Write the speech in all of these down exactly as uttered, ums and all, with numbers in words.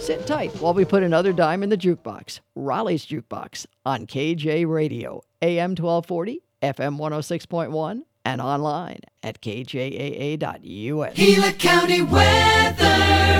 Sit tight while we put another dime in the jukebox. Raleigh's Jukebox on K J Radio, A M twelve forty, F M one oh six point one, and online at K J A A dot U S. Gila County weather.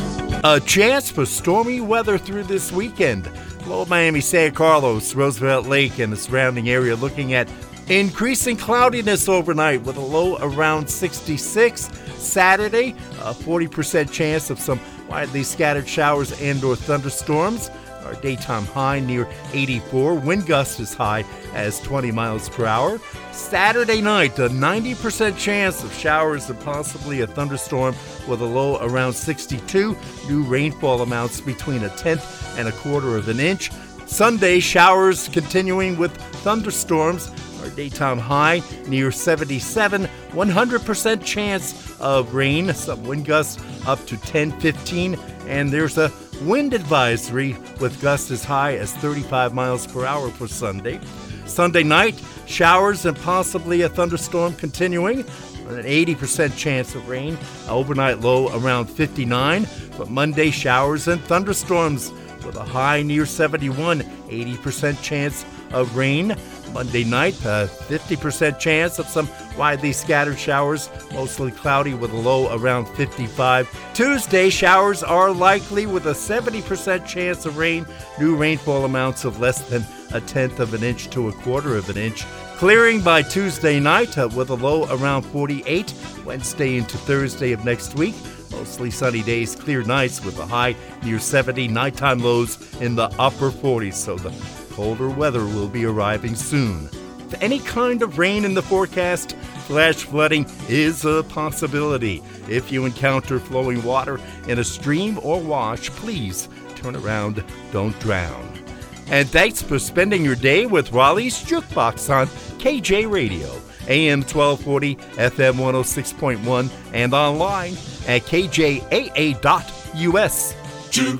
A chance for stormy weather through this weekend. Low Miami, San Carlos, Roosevelt Lake, and the surrounding area looking at increasing cloudiness overnight with a low around sixty-six. Saturday, a forty percent chance of some widely scattered showers and or thunderstorms. Our daytime high near eighty-four. Wind gust as high as twenty miles per hour. Saturday night, a ninety percent chance of showers and possibly a thunderstorm with a low around sixty-two. New rainfall amounts between a tenth and a quarter of an inch. Sunday, showers continuing with thunderstorms. Our daytime high near seventy-seven. one hundred percent chance of rain. Some wind gusts up to ten, fifteen. And there's a wind advisory with gusts as high as thirty-five miles per hour for Sunday. Sunday night, showers and possibly a thunderstorm continuing. An eighty percent chance of rain. Overnight low around fifty-nine. But Monday, showers and thunderstorms with a high near seventy-one. eighty percent chance of rain. Monday night, a fifty percent chance of some widely scattered showers, mostly cloudy with a low around fifty-five. Tuesday, showers are likely with a seventy percent chance of rain. New rainfall amounts of less than a tenth of an inch to a quarter of an inch. Clearing by Tuesday night uh, with a low around forty-eight. Wednesday into Thursday of next week, mostly sunny days, clear nights with a high near seventy. Nighttime lows in the upper forties, so the colder weather will be arriving soon. With any kind of rain in the forecast, flash flooding is a possibility. If you encounter flowing water in a stream or wash, please turn around, don't drown. And thanks for spending your day with Raleigh's Jukebox on K J Radio, A M twelve forty, F M one oh six point one, and online at K J A A dot U S.